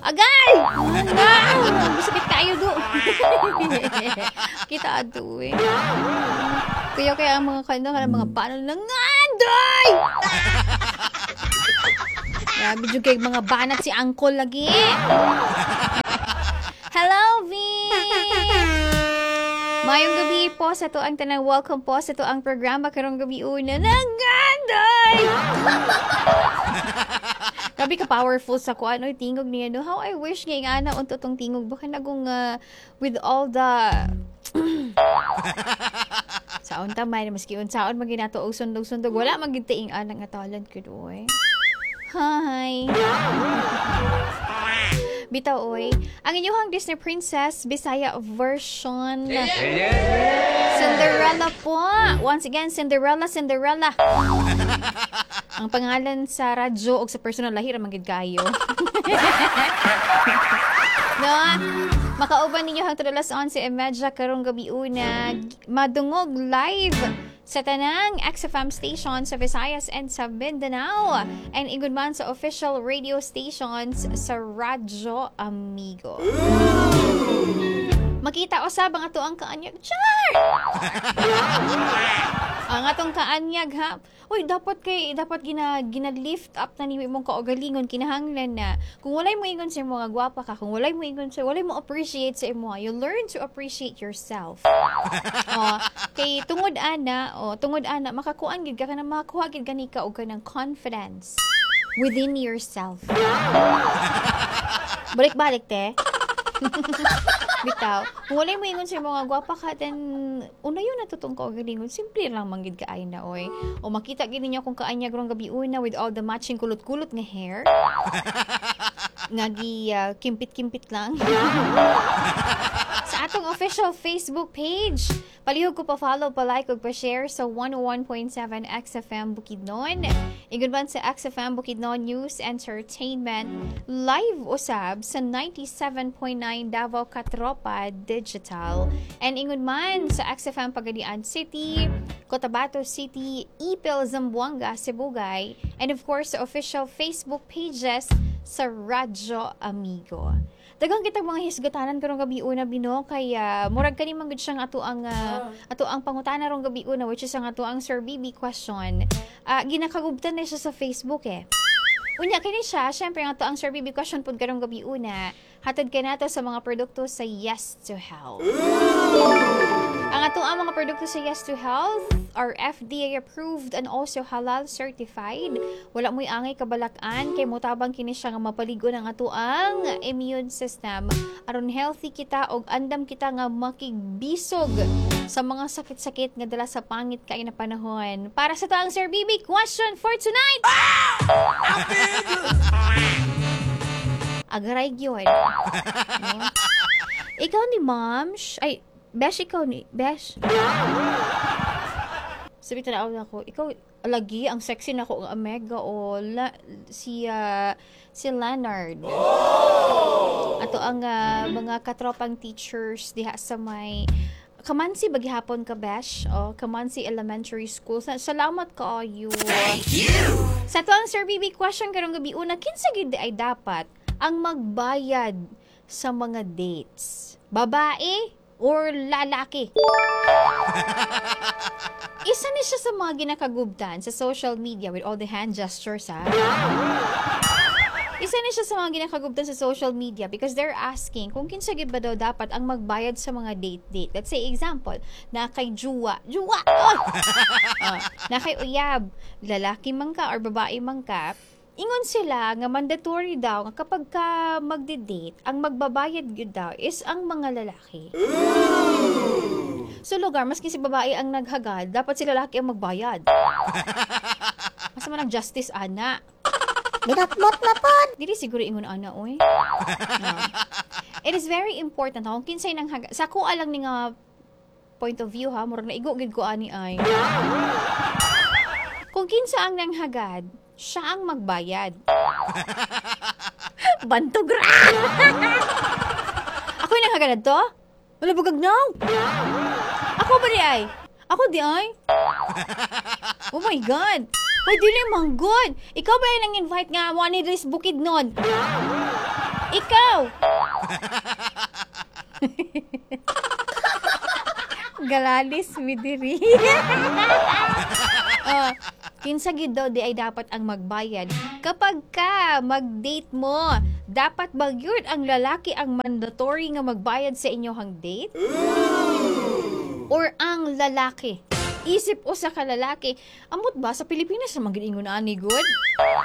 Agay! Sakit kayo do. Kita ato eh. Kaya ang mga mga banal na nganday! Grabe dyan kayo mga banat si Uncle lagi. Hello, V! Mayong gabi po sa to ang tanang welcome po sa to ang programa karong gabi una ng ganday! Grabe ka powerful sa kuan oy tingog niya no. How I wish nga ana unto tong tingog baka nagong with all the saon ta man maski unsaon maginato og sundog-sundog wala magitiing anang atalan ko doy. Hi. Bitaw oy, ang inyong Disney Princess Bisaya version. Cinderella po. Once again, Cinderella. Ang pangalan sa radyo o sa personal lahi ra magid kayo. No, makauban ninyo hangtod alas 11 imedya karong gabi una madungog live sa tanang XFM station sa Visayas and sa Mindanao and igud man sa official radio stations sa Radyo Amigo. Makita usab ang ato ang kaanyag. Char! Ang atong kaanyag ha. Uy, dapat gina-lift up na ni mong kaugalingon kinahanglan na. Kung walay mo ingon sa mga gwapa ka, kung walay mo ingon sa walay mo appreciate sa imo, you learn to appreciate yourself. Kay tungod ana makakuan gid ka na makakuha gid gani ka og kanang confidence within yourself. Balik-balik te. Bitaw, kung walay mo ingon sa mga gwapa ka, then unayon na tutong ka o galingon, simple lang manggid ka ay na oy. O makita gid ninyo kung kaanyag rong gabi una with all the matching kulot-kulot nga hair. Nagi kimpit-kimpit lang. Sa atong official Facebook page, palihog ko pa-follow, pa-like, ug pa-share sa 101.7 XFM Bukidnon. Igud man sa XFM Bukidnon News Entertainment, live usab sa 97.9 Davao Katropa Digital. And ingud man sa XFM Pagadian City, Cotabato City, Ipil, Zamboanga, Sibugay, and of course sa official Facebook pages sa Radyo Amigo. Daghang kitang mga hisgatanan karong gabi una bino kay murag kani man gud siyang ato ang pangutana rong gabi una which is ang ato ang Sir BB question. Ginakagubtan na siya sa Facebook eh. Unya kini siya, syempre ang ato ang Sir BB question pud karong gabi una, hatod kay nato sa mga produkto sa Yes to Health. Ang ato ang mga produkto sa Yes to Health are FDA approved and also halal certified. Wala mo'y angay kabalakan kay motabang kini siya nga mapaligo ng ato ang immune system aron healthy kita og andam kita nga makigbisog sa mga sakit-sakit nga dala sa pangit kay na panahon. Para sa to ang Sir BB question for tonight. Agaray gyud. No? Ikaw ni Moms, ay Besh, ikaw ni Besh. Sabi tanaw ako, ikaw lagi ang sexy na ako ang Omega o si Leonard. Ato ang mga katropang teachers diha sa may Kamansi bagihapon ka Besh o Kamansi Elementary School. Salamat kaayo. Thank you. Sa to ang Sir BB question karong gabi una, kinsa gid ay dapat ang magbayad sa mga dates? Babae or lalaki? Isa ni siya sa mga ginakagubtan sa social media with all the hand gestures ha. Isa ni siya sa mga ginakagubtan sa social media because they're asking kung kinsa gid ba daw dapat ang magbayad sa mga date. Let's say example, na kay Juwa. Na kay Uyab, lalaki man ka or babae man ka, ingon sila nga mandatory daw nga kapag ka magde-date, ang magbabayad gyud daw is ang mga lalaki. So lugar, maski si babae ang naghagad, dapat si lalaki ang magbayad. Masa man nag-justice, ana. Binatmot na po. Dili siguro ingon ana, oy. No. It is very important, kung kinsay nang hagad. Sa ko alang ni nga point of view, ha, murag na igugid ko ani ay. Kung kinsa ang nang hagad, siya ang magbayad. Bantog ra. Ako yung nanghaganad to? Wala bugag now. Ako ba di ay? Ako di ay? Oh my God. Why dili man good? Ikaw ba yung nang-invite nga mo ni Riz Bukidnon? Ikaw! Galalis mi diri. Kinsa gid daw di ay dapat ang magbayad kapag ka mag-date mo. Dapat ba yun ang lalaki ang mandatory nga magbayad sa inyong date? Or ang lalaki? Isip o sa kalalaki, amot ba sa Pilipinas na magiingon ani good?